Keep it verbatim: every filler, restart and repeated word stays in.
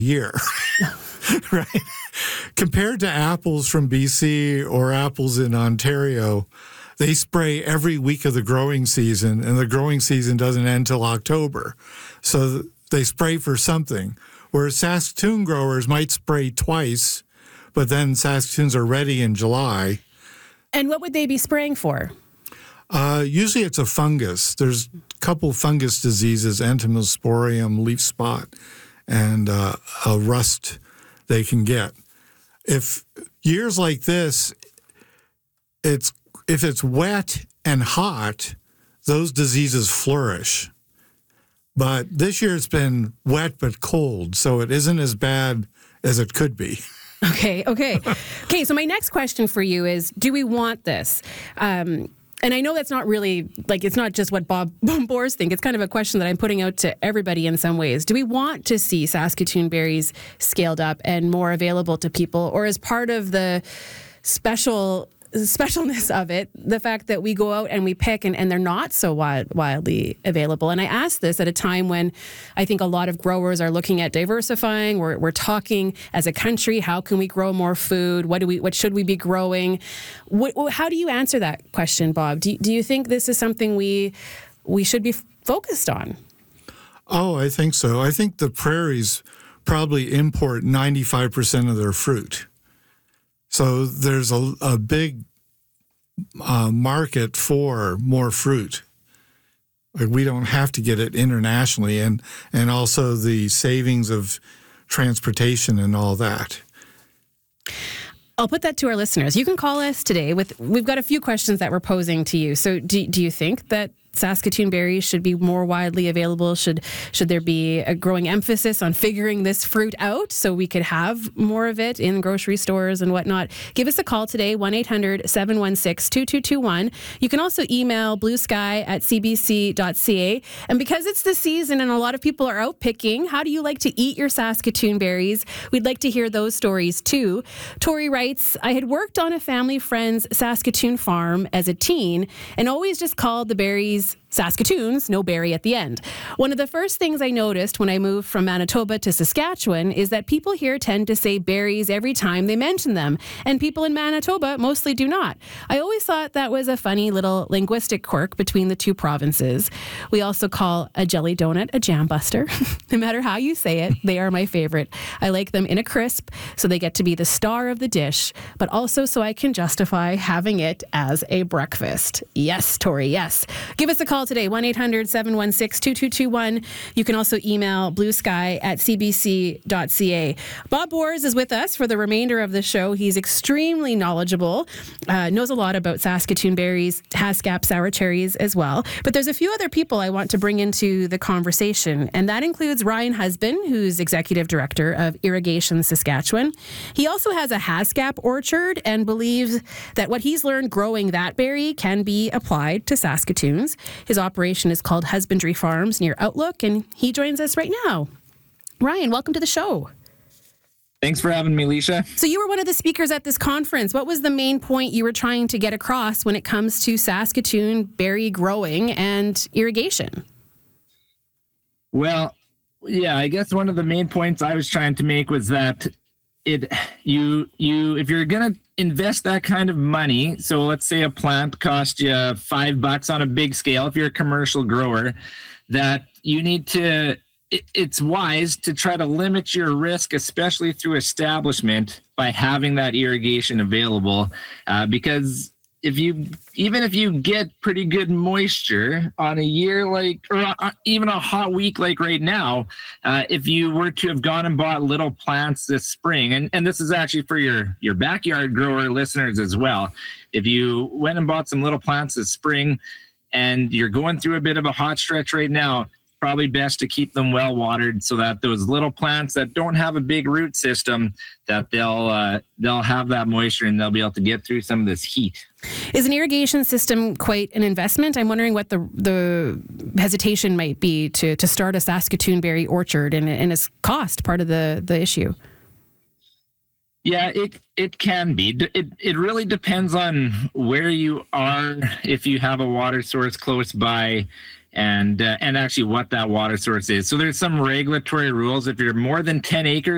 year, right? Compared to apples from B C or apples in Ontario, they spray every week of the growing season, and the growing season doesn't end till October. So they spray for something. Whereas Saskatoon growers might spray twice, but then Saskatoons are ready in July. And what would they be spraying for? Uh, usually it's a fungus. There's a couple fungus diseases, entomosporium, leaf spot, and uh, a rust they can get. If years like this, it's if it's wet and hot, those diseases flourish. But this year it's been wet but cold, so it isn't as bad as it could be. Okay, okay. Okay, so my next question for you is, do we want this? Um, and I know that's not really, like, it's not just what Bob Boers think. It's kind of a question that I'm putting out to everybody in some ways. Do we want to see Saskatoon berries scaled up and more available to people? Or as part of the special specialness of it, the fact that we go out and we pick and, and they're not so wild, wildly available. And I ask this at a time when I think a lot of growers are looking at diversifying. We're, we're talking as a country, how can we grow more food? What do we? What should we be growing? What, how do you answer that question, Bob? Do, do you think this is something we we should be focused on? Oh, I think so. I think the prairies probably import ninety-five percent of their fruit. So there's a, a big uh, market for more fruit. Like, we don't have to get it internationally, and, and also the savings of transportation and all that. I'll put that to our listeners. You can call us today with, we've got a few questions that we're posing to you. So do, do you think that Saskatoon berries should be more widely available? Should should there be a growing emphasis on figuring this fruit out so we could have more of it in grocery stores and whatnot? Give us a call today, one eight hundred seven one six two two two one. You can also email bluesky at c b c dot c a. And because it's the season and a lot of people are out picking, how do you like to eat your Saskatoon berries? We'd like to hear those stories too. Tori writes, I had worked on a family friend's Saskatoon farm as a teen and always just called the berries Saskatoons, no berry at the end. One of the first things I noticed when I moved from Manitoba to Saskatchewan is that people here tend to say berries every time they mention them, and people in Manitoba mostly do not. I always thought that was a funny little linguistic quirk between the two provinces. We also call a jelly donut a jam buster. No matter how you say it, they are my favorite. I like them in a crisp, so they get to be the star of the dish, but also so I can justify having it as a breakfast. Yes, Tori, yes. Give us a call today, one eight hundred seven one six two two two one. You can also email bluesky at c b c dot c a. Bob Boers is with us for the remainder of the show. He's extremely knowledgeable, uh, knows a lot about Saskatoon berries, Haskap sour cherries as well. But there's a few other people I want to bring into the conversation, and that includes Ryan Husband, who's Executive Director of Irrigation Saskatchewan. He also has a Haskap orchard and believes that what he's learned growing that berry can be applied to Saskatoons. His operation is called Husbandry Farms near Outlook, and he joins us right now. Ryan, welcome to the show. Thanks for having me, Leisha. So you were one of the speakers at this conference. What was the main point you were trying to get across when it comes to Saskatoon berry growing and irrigation? Well, yeah, I guess one of the main points I was trying to make was that it you you if you're gonna invest that kind of money, so let's say a plant cost you five bucks on a big scale, if you're a commercial grower, that you need to it, it's wise to try to limit your risk, especially through establishment, by having that irrigation available, uh, because if you even if you get pretty good moisture on a year like, or even a hot week like right now, uh, if you were to have gone and bought little plants this spring, and, and this is actually for your, your backyard grower listeners as well. If you went and bought some little plants this spring and you're going through a bit of a hot stretch right now, probably best to keep them well watered so that those little plants that don't have a big root system, that they'll uh, they'll have that moisture and they'll be able to get through some of this heat. Is an irrigation system quite an investment? I'm wondering what the the hesitation might be to to start a Saskatoon berry orchard, and, and is cost part of the, the issue? Yeah, it it can be. It it really depends on where you are, if you have a water source close by, and uh, and actually what that water source is. So there's some regulatory rules. If you're more than ten acres